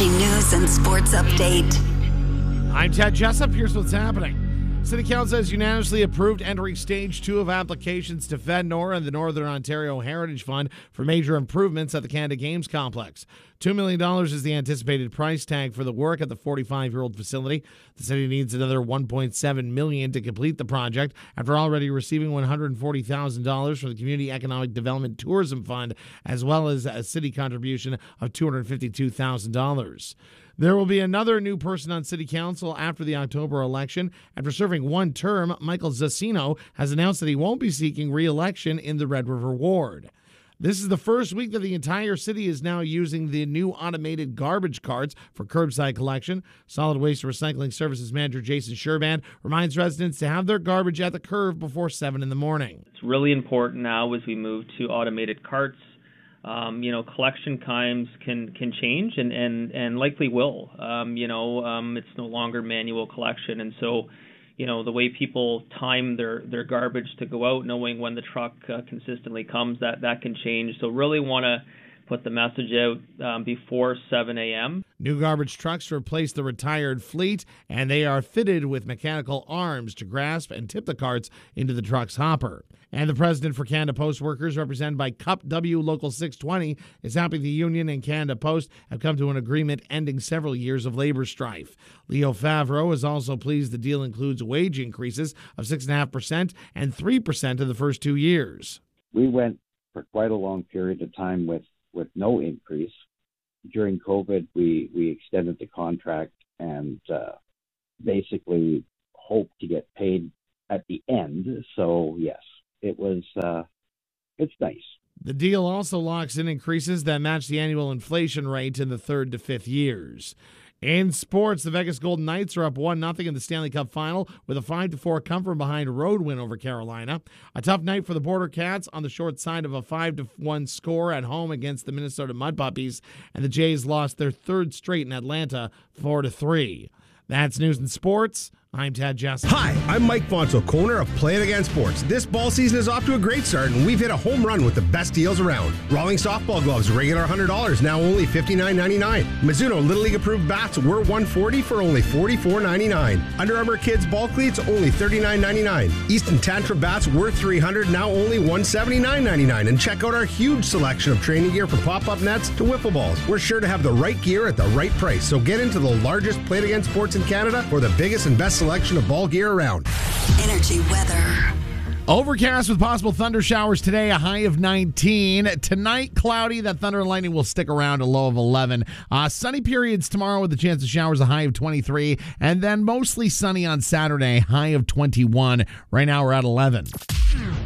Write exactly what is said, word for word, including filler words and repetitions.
Energy News and Sports Update. I'm Ted Jessup. Here's what's happening. City Council has unanimously approved entering stage two of applications to FedNor and the Northern Ontario Heritage Fund for major improvements at the Canada Games Complex. two million dollars is the anticipated price tag for the work at the forty-five-year-old facility. The city needs another one point seven million dollars to complete the project after already receiving one hundred forty thousand dollars from the Community Economic Development Tourism Fund, as well as a city contribution of two hundred fifty-two thousand dollars. There will be another new person on City Council after the October election. After serving one term, Michael Zassino has announced that he won't be seeking re-election in the Red River Ward. This is the first week that the entire city is now using the new automated garbage carts for curbside collection. Solid Waste Recycling Services Manager Jason Sherban reminds residents to have their garbage at the curb before seven in the morning. It's really important now as we move to automated carts. Um, you know, collection times can, can change and, and, and likely will. Um, you know, um, it's no longer manual collection. And so, you know, the way people time their, their garbage to go out, knowing when the truck uh, consistently comes, that, that can change. So really want to put the message out um, before seven a.m. New garbage trucks replace the retired fleet, and they are fitted with mechanical arms to grasp and tip the carts into the truck's hopper. And the president for Canada Post Workers, represented by C U P W Local six twenty, is happy the union and Canada Post have come to an agreement ending several years of labor strife. Leo Favreau is also pleased the deal includes wage increases of six point five percent and three percent in the first two years. We went for quite a long period of time with, with no increase. During COVID, we, we extended the contract and uh, basically hoped to get paid at the end. So, yes. It was, uh, it's nice. The deal also locks in increases that match the annual inflation rate in the third to fifth years. In sports, the Vegas Golden Knights are up one nothing in the Stanley Cup Final with a five to four come-from-behind road win over Carolina. A tough night for the Border Cats on the short side of a five to one score at home against the Minnesota Mud Puppies, and the Jays lost their third straight in Atlanta four to three. That's news in sports. I'm Ted Jessup. Hi, I'm Mike Fonso, owner of Play It Again Sports. This ball season is off to a great start, and we've hit a home run with the best deals around. Rawlings softball gloves, regular one hundred dollars, now only fifty-nine ninety-nine. Mizuno Little League approved bats were one hundred forty dollars for only forty-four ninety-nine. Under Armour Kids ball cleats, only thirty-nine ninety-nine. Easton Tantra bats worth three hundred dollars, now only one hundred seventy-nine ninety-nine. And check out our huge selection of training gear from pop-up nets to wiffle balls. We're sure to have the right gear at the right price, so get into the largest Play It Again Sports in Canada for the biggest and best selection of ball gear around. Energy weather. Overcast with possible thunder showers today, a high of nineteen. Tonight, cloudy. That thunder and lightning will stick around, a low of eleven. Uh, sunny periods tomorrow with a chance of showers, a high of twenty-three. And then mostly sunny on Saturday, high of twenty-one. Right now we're at eleven.